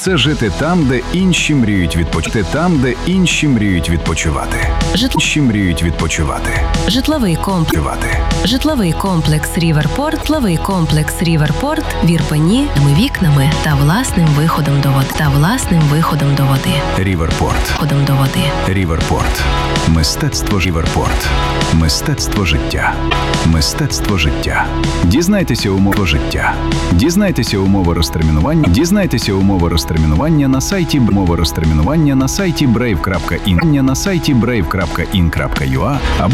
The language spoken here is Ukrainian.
Це жити там, де інші мріють відпочити. Там, де інші мріють відпочивати. Інші мріють відпочивати. Житловий комплекс Ріверпорт. Житловий комплекс Ріверпорт в Ірпені вікнами та власним виходом до води. Ріверпорт. Мистецтво Ріверпорт. Мистецтво життя. Мистецтво життя. Дізнайтеся умови життя. Дізнайтеся умови розтермінування. Дізнайтеся умови розтермінування на сайті Brave.in. На сайті Brave.in.ua або